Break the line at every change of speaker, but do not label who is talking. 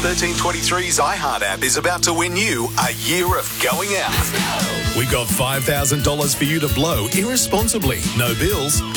1323's iHeart app is about to win you a year of going out. We got $5,000 for you to blow irresponsibly. No bills.